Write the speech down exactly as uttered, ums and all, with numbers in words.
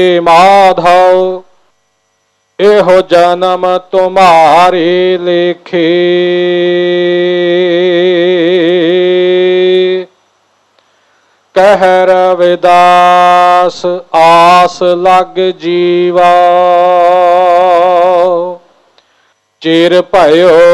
माधव एहो जन्म तुम्हारे लेखे, कह रविदास आस लग जीवा, चिर भयो